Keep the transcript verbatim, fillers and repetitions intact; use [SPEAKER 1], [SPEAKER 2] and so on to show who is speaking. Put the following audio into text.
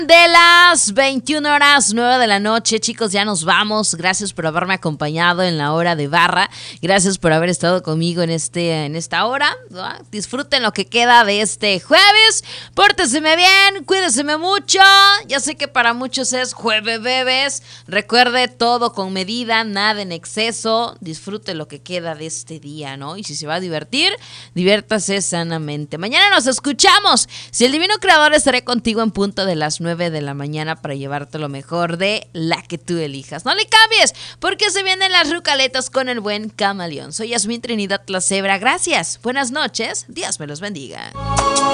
[SPEAKER 1] De las veintiuna horas, nueve de la noche, chicos, ya nos vamos. Gracias por haberme acompañado en la hora de barra. Gracias por haber estado conmigo en este en esta hora. Disfruten lo que queda de este jueves. Pórteseme bien, cuídeseme mucho. Ya sé que para muchos es jueves bebés. Recuerde todo con medida, nada en exceso. Disfrute lo que queda de este día, ¿no? Y si se va a divertir, diviértase sanamente. Mañana nos escuchamos. Si el divino creador, estaré contigo en punto de las nueve de la mañana para llevarte lo mejor de la que tú elijas. No le cambies, porque se vienen las rucaletas con el buen camaleón. Soy Yasmín Trinidad La Cebra. Gracias. Buenas noches. Dios me los bendiga.